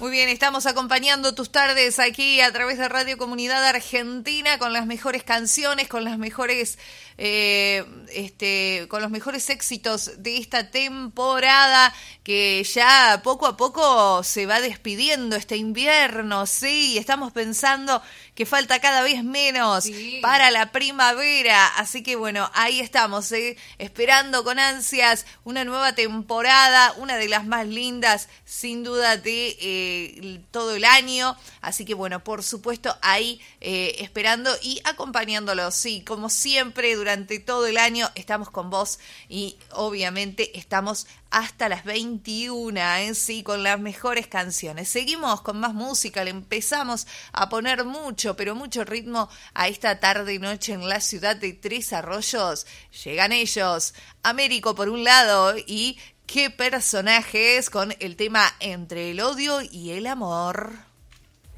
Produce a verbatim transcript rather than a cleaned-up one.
Muy bien, estamos acompañando tus tardes aquí a través de Radio Comunidad Argentina con las mejores canciones, con las mejores, eh, este, con los mejores éxitos de esta temporada que ya poco a poco se va despidiendo este invierno, sí, y estamos pensando que falta cada vez menos sí. para la primavera, así que bueno, ahí estamos, ¿eh? esperando con ansias una nueva temporada, una de las más lindas, sin duda, de eh, todo el año, así que bueno, por supuesto, ahí eh, esperando y acompañándolos, sí, como siempre, durante todo el año estamos con vos y obviamente estamos hasta las veintiuna, ¿eh? sí, con las mejores canciones. Seguimos con más música, le empezamos a poner mucho, pero mucho ritmo a esta tarde y noche en la ciudad de Tres Arroyos. Llegan ellos, Américo por un lado y qué personajes con el tema Entre el odio y el amor.